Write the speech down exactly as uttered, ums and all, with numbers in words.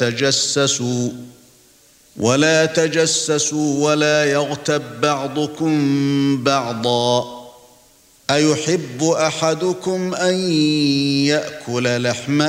تجسسوا ولا تجسسوا ولا يغتب بعضكم بعضا أيحب أحدكم أن يأكل لحم